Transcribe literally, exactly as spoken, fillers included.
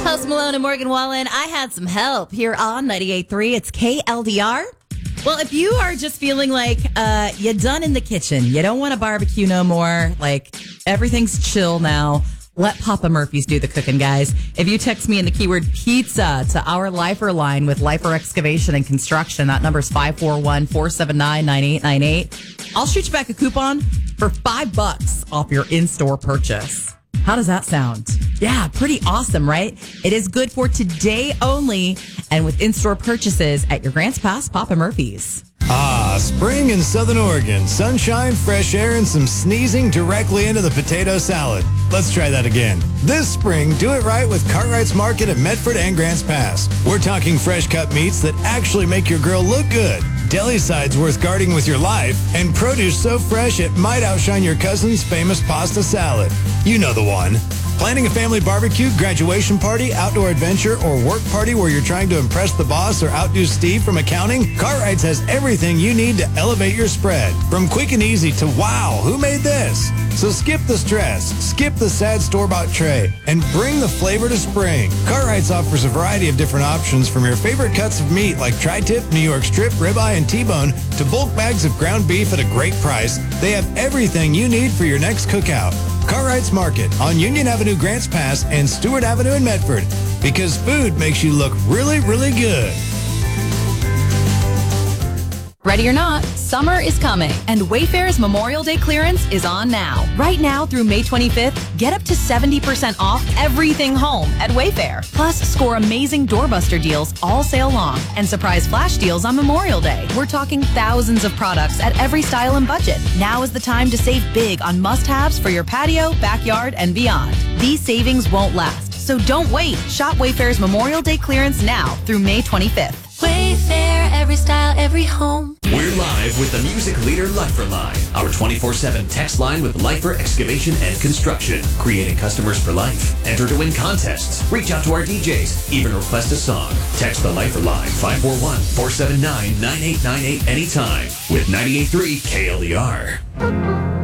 Post Malone and Morgan Wallen. I had some help here on ninety-eight point three. It's K L D R. Well, if you are just feeling like uh, you're done in the kitchen, you don't want to barbecue no more, like everything's chill now, let Papa Murphy's do the cooking, guys. If you text me in the keyword pizza to our Lifer line with Lifer Excavation and Construction, that number's five four one, four seven nine, nine eight nine eight. I'll shoot you back a coupon for five bucks off your in-store purchase. How does that sound? Yeah, pretty awesome, right? It is good for today only and with in-store purchases at your Grants Pass Papa Murphy's. Ah, spring in Southern Oregon. Sunshine, fresh air, and some sneezing directly into the potato salad. Let's try that again. This spring, do it right with Cartwright's Market at Medford and Grants Pass. We're talking fresh cut meats that actually make your girl look good. Deli sides worth guarding with your life, and produce so fresh it might outshine your cousin's famous pasta salad. You know the one. Planning a family barbecue, graduation party, outdoor adventure, or work party where you're trying to impress the boss or outdo Steve from accounting? Cartwright's has everything you need to elevate your spread. From quick and easy to wow, who made this? So skip the stress, skip the sad store-bought tray, and bring the flavor to spring. Cartwright's offers a variety of different options from your favorite cuts of meat like tri-tip, New York strip, ribeye, and T-bone to bulk bags of ground beef at a great price. They have everything you need for your next cookout. Cartwright's Market on Union Avenue, Grants Pass, and Stewart Avenue in Medford. Because food makes you look really, really good. Ready or not, summer is coming, and Wayfair's Memorial Day clearance is on now. Right now through May twenty-fifth, get up to seventy percent off everything home at Wayfair. Plus, score amazing doorbuster deals all sale long and surprise flash deals on Memorial Day. We're talking thousands of products at every style and budget. Now is the time to save big on must-haves for your patio, backyard, and beyond. These savings won't last, so don't wait. Shop Wayfair's Memorial Day clearance now through May twenty-fifth. Wayfair, every style, every home. We're live with the music leader Lifer Line, our twenty-four seven text line with Lifer Excavation and Construction, creating customers for life. Enter to win contests, reach out to our D Js, even request a song. Text the Lifer Line five four one, four seven nine, nine eight nine eight anytime with ninety-eight point three K L D R.